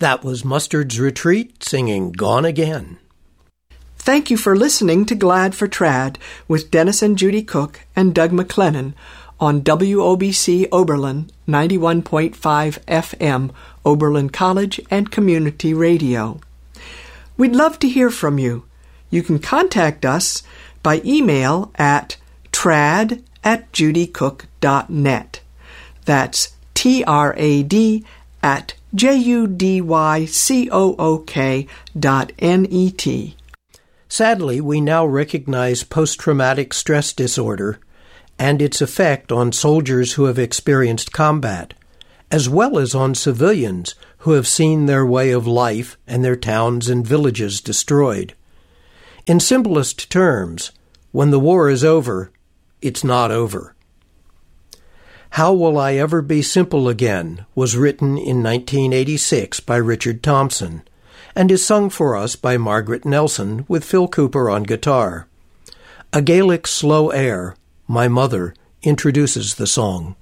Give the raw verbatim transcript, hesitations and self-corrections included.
That was Mustard's Retreat singing Gone Again. Thank you for listening to Glad for Trad with Dennis and Judy Cook and Doug McLennan on W O B C Oberlin ninety-one point five F M, Oberlin College and Community Radio. We'd love to hear from you. You can contact us by email at trad at judycook dot net. That's T R A D at J U D Y C O O K dot N E T. Sadly, we now recognize post-traumatic stress disorder and its effect on soldiers who have experienced combat, as well as on civilians who have seen their way of life and their towns and villages destroyed. In simplest terms, when the war is over, it's not over. How Will I Ever Be Simple Again was written in nineteen eighty-six by Richard Thompson, and is sung for us by Margaret Nelson with Phil Cooper on guitar. A Gaelic slow air, My Mother, introduces the song.